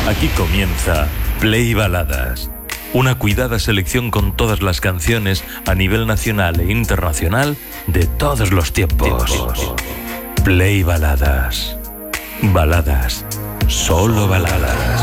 Aquí comienza Play Baladas, una cuidada selección con todas las canciones a nivel nacional e internacional de todos los tiempos. Play Baladas. Baladas. Solo baladas.